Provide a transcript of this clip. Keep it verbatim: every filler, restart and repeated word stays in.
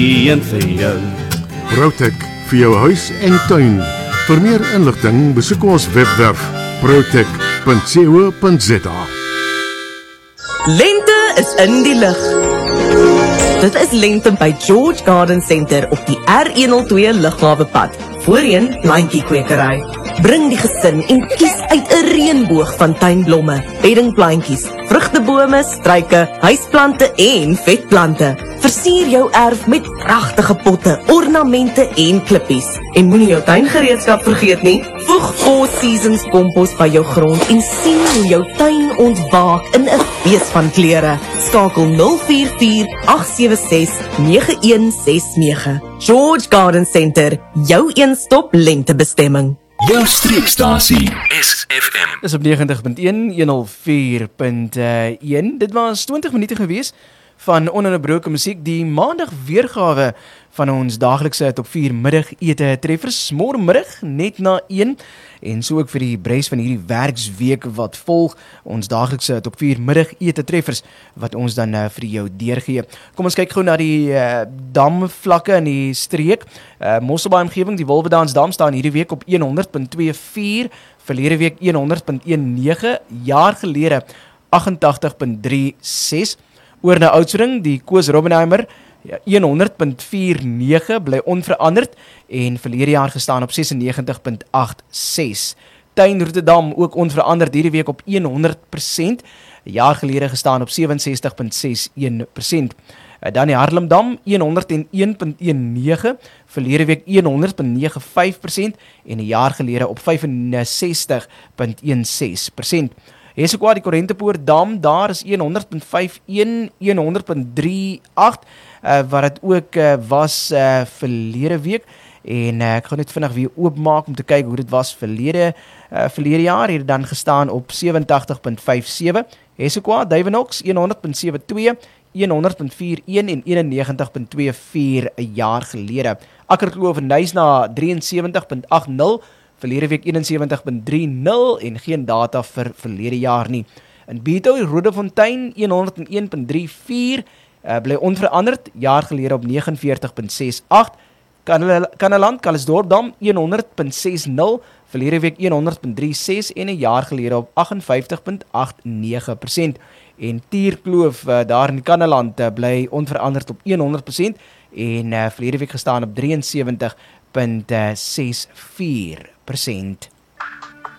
en vir jou. Protek vir jou huis en tuin. Vir meer inligting besoek ons webwerf protek punt co punt za. Lente is in die lug. Dit is lente by George Garden Center op die R honderdtwee Lughawepad, voorheen Plantjie Kwekery. Bring die gesin en kies uit 'n reënboog van tuinblomme, beddingplantjies, vrugtebome, struike, huisplante en vetplante. Versier jou erf met pragtige potte, ornamente en klippies. En moenie jou tuingereedskap vergeet nie. Voeg Four Seasons kompos by jou grond en sien hoe jou tuin ontwaak in 'n fees van kleure. Skakel nul vier vier agt sewe ses nege een ses nege. George Garden Center, jou een-stop lentebestemming. Jou streekstasie S F M. Dis op negentig punt een, honderdvier punt een. Dit was twintig minute gewees van ononderbroke musiek, die maandag weergawe van ons daaglikse top vier middagete treffers, môremiddag net na een, en so ook vir die breis van hierdie werksweek wat volg, ons daaglikse top vier middagete treffers, wat ons dan uh, vir jou deurgee. Kom ons kyk gou na die uh, damvlakke in die streek. Uh, Mosselbaai omgewing, die Wolvedaansdam staan hierdie week op honderd punt twee vier, verlede week honderd punt negen, jaar gelede agt agt agt punt drie ses. Oor na Oudtshoorn, die Koos Robbenheimer, honderd punt vier nege, bly onveranderd, en verlede jaar gestaan op negentig ses punt agt ses. Tuin Rotterdam, ook onveranderd, hierdie week op honderd persent, jaar gelede gestaan op sewenses punt ses een persent. Dan die Haarlemdam, honderd een punt negen, verlede week honderd punt nege vyf persent, en een jaar gelede op vyfensestig punt sixteen persent. Hessequa, die Korentepoort Dam, daar is honderd punt vyf een, honderd punt drie agt, uh, wat het ook uh, was uh, verlede week, en uh, ek gaan net vinnig weer oopmaak om te kyk hoe dit was verlede, uh, verlede jaar, het dan gestaan op sewentig punt vyf sewe, Hessequa, Duivenox, honderd punt sewe twee, honderd punt vier een en eenennegentig punt twee vier een jaar gelede. Akkerkloof en Nysna, drieënsewentig punt agt nul, verlede week eenensewentig punt drie nul en geen data vir verlede jaar nie. In Beto, Rodefontein, honderd een punt drie vier, uh, bly onveranderd, jaar gelede op negenenveertig punt ses agt, Kanneland, Kalisdorpdam, honderd punt ses nul, verlede week honderd punt drie ses en een jaar gelede op agtenvyftig punt agt nege persent. En Tierkloof, uh, daar in Kanneland, uh, bly onveranderd op honderd persent en uh, verlede week gestaan op drieënsewentig punt ses vier persent.